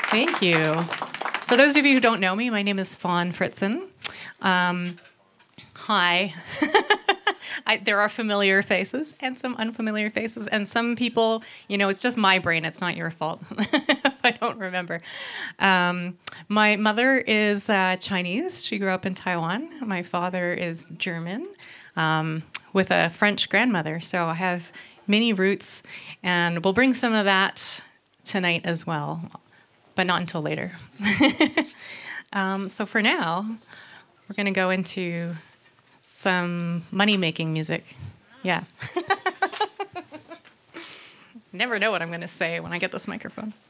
Thank you. For those of you who don't know me, my name is Fawn Fritzen. Hi. There are familiar faces and some unfamiliar faces, and some people, it's just my brain. It's not your fault if I don't remember. My mother is Chinese. She grew up in Taiwan. My father is German with a French grandmother, so I have many roots, and we'll bring some of that tonight as well, but not until later. So for now, we're going to go into some money-making music. Yeah. Never know what I'm going to say when I get this microphone.